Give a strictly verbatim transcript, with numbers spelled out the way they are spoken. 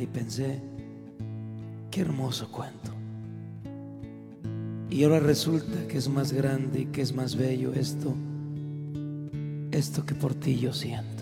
mente y pensé, qué hermoso cuento. Y ahora resulta que es más grande y que es más bello esto, esto que por ti yo siento.